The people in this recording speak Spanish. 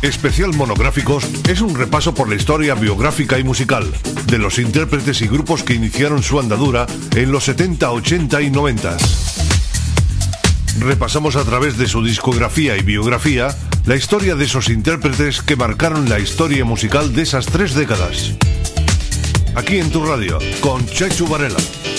Especial Monográficos es un repaso por la historia biográfica y musical de los intérpretes y grupos que iniciaron su andadura en los 70, 80 y 90. Repasamos a través de su discografía y biografía la historia de esos intérpretes que marcaron la historia musical de esas 3 décadas. Aquí en tu radio, con Chechu Varela.